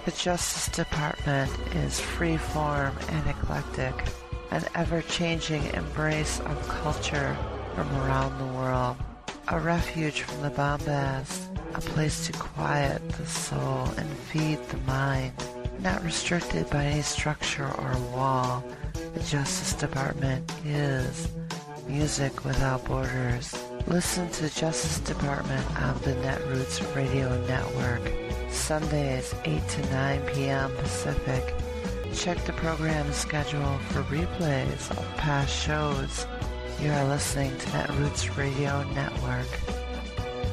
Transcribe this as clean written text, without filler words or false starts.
The Justice Department is free-form and eclectic, an ever-changing embrace of culture from around the world, a refuge from the bombast, a place to quiet the soul and feed the mind, not restricted by any structure or wall. The Justice Department is music without borders. Listen to Justice Department on the Netroots Radio Network, Sundays 8 to 9 p.m. Pacific. Check the program schedule for replays of past shows. You are listening to Netroots Radio Network.